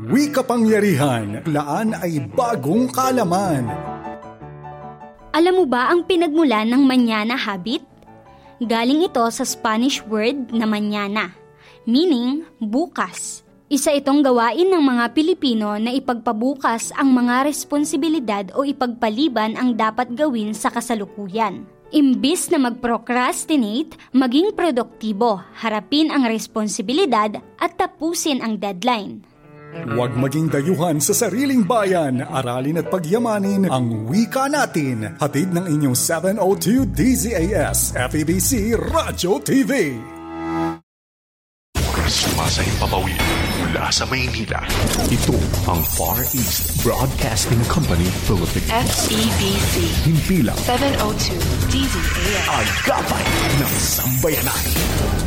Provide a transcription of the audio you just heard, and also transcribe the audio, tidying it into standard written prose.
Wi kapangyarihan, laan ay bagong kaalaman. Alam mo ba ang pinagmulan ng manana habit? Galing ito sa Spanish word na mañana, meaning bukas. Isa itong gawain ng mga Pilipino na ipagpabukas ang mga responsibilidad o ipagpaliban ang dapat gawin sa kasalukuyan. Imbis na mag-procrastinate, maging produktibo, harapin ang responsibilidad at tapusin ang deadline. Huwag maging dayuhan sa sariling bayan, aralin at pagyamanin ang wika natin. Hatid ng inyong 702 DZAS, FEBC Radyo TV. Sumasayang papawid mula sa Maynila. Ito ang Far East Broadcasting Company Philippines. FEBC. Himpilang 702 DZAS. Agapay ng Sambayanan.